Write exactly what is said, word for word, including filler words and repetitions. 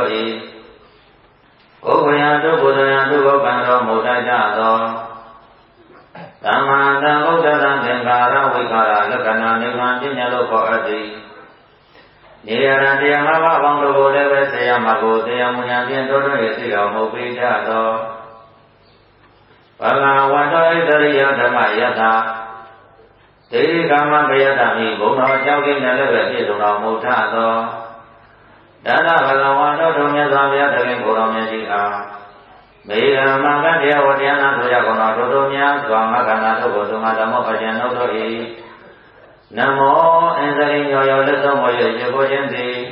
၏ကိုယ်ဝေယတုဘုဒ္ဓယတုဘောကံတော်မူတတ်ကြသောသမ္မာသမ္ဗုဒ္ဓံသင်္ကာရဝိကာရလက္ခဏာနိဗ္ဗာန်ပညာလို့ခေါ်အပ်သည်နေရန်တရား၅ပါးပေါင်းတို့ကိုလည်းပဲဆေယမကိုတရားမူညာဖြင့်တို့တို့ရဲ့သိတော်မူပေးကြသောဘဂဝါတောဣတရိယဓမ္မယထာဒေဝိကာမကယတမိဘုံတော်ကြောင့်ကိနဲ့လည်းပဲပြည့်စုံတော်မူထသောဒါနဘဂဝါတောတို့မြတ်စွာဘုရားတခင်ကိုယ်တော်မြတ်ကြီးအားမေရမင်္ဂတရားဝတရားနာဆိုရကုန်တော်တို့တို့များစွာငါခန္ဓာတို့ကိုသုံးငါဓမ္မပကျန်တို့၏နမောအင်္ဇရိညောယောလက်ဆုံးမောရရေကိုခြင်းသည်